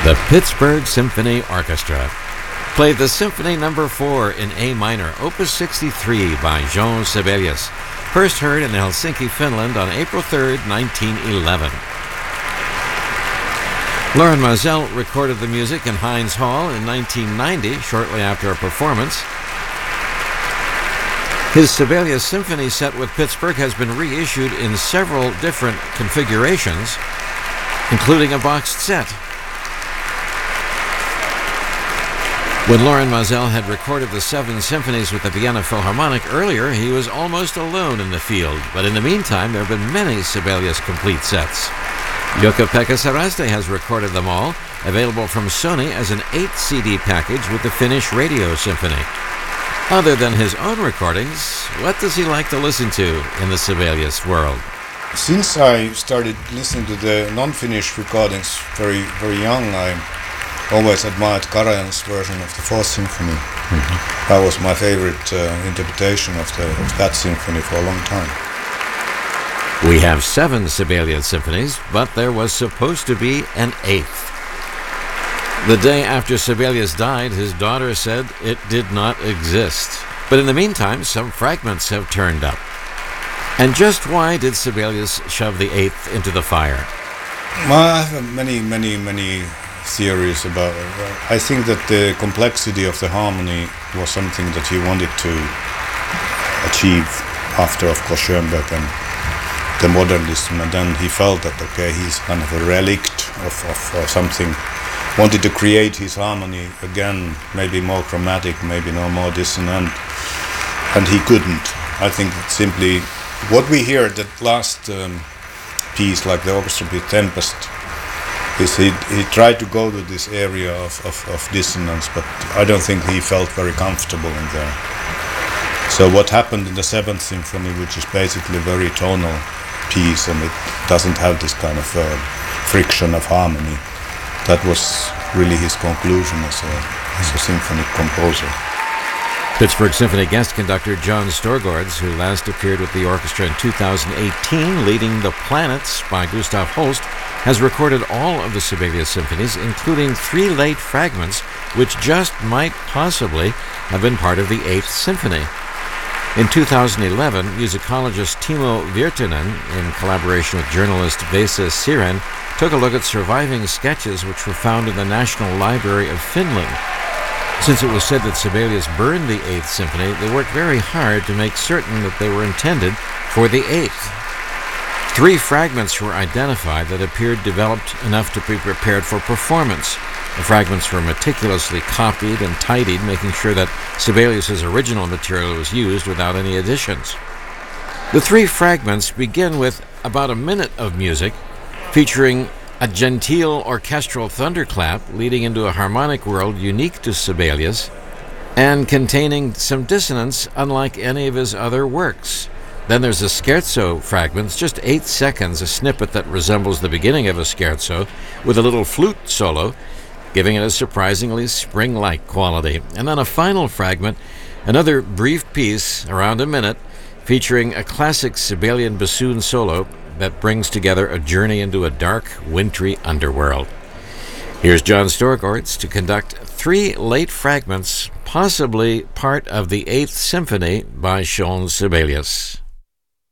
The Pittsburgh Symphony Orchestra played the Symphony No. 4 in A minor, Opus 63 by Jean Sibelius, first heard in Helsinki, Finland on April 3, 1911. Lorin Maazel recorded the music in Heinz Hall in 1990, shortly after a performance. His Sibelius Symphony set with Pittsburgh has been reissued in several different configurations, including a boxed set. When Lorin Maazel had recorded the 7 symphonies with the Vienna Philharmonic earlier, he was almost alone in the field. But in the meantime, there have been many Sibelius complete sets. Jukka-Pekka Saraste has recorded them all, available from Sony as an 8-CD package with the Finnish Radio Symphony. Other than his own recordings, what does he like to listen to in the Sibelius world? Since I started listening to the non-Finnish recordings very, very young, I always admired Karajan's version of the 4th Symphony. Mm-hmm. That was my favorite interpretation of that symphony for a long time. We have 7 Sibelius symphonies, but there was supposed to be an 8th. The day after Sibelius died, his daughter said it did not exist. But in the meantime, some fragments have turned up. And just why did Sibelius shove the 8th into the fire? Well, I have many theories about it. I think that the complexity of the harmony was something that he wanted to achieve after, of course, Schoenberg and the modernism, and then he felt that, okay, he's kind of a relict of something, wanted to create his harmony again, maybe more chromatic, maybe no more dissonant, and he couldn't. I think that simply what we hear, that last piece, like the orchestra piece Tempest, is he tried to go to this area of dissonance, but I don't think he felt very comfortable in there. So what happened in the 7th Symphony, which is basically a very tonal piece, and it doesn't have this kind of friction of harmony, that was really his conclusion as a symphonic composer. Pittsburgh Symphony guest conductor John Storgårds, who last appeared with the orchestra in 2018, leading The Planets by Gustav Holst, has recorded all of the Sibelius symphonies, including 3 late fragments, which just might possibly have been part of the 8th Symphony. In 2011, musicologist Timo Virtanen, in collaboration with journalist Vesa Siren, took a look at surviving sketches which were found in the National Library of Finland. Since it was said that Sibelius burned the 8th Symphony, they worked very hard to make certain that they were intended for the 8th. 3 fragments were identified that appeared developed enough to be prepared for performance. The fragments were meticulously copied and tidied, making sure that Sibelius's original material was used without any additions. The 3 fragments begin with about a minute of music, featuring a genteel orchestral thunderclap leading into a harmonic world unique to Sibelius and containing some dissonance unlike any of his other works. Then there's a scherzo fragment, just 8 seconds, a snippet that resembles the beginning of a scherzo, with a little flute solo, giving it a surprisingly spring-like quality. And then a final fragment, another brief piece, around a minute, featuring a classic Sibelian bassoon solo that brings together a journey into a dark, wintry underworld. Here's John Storgårds to conduct 3 late fragments, possibly part of the 8th Symphony by Jean Sibelius.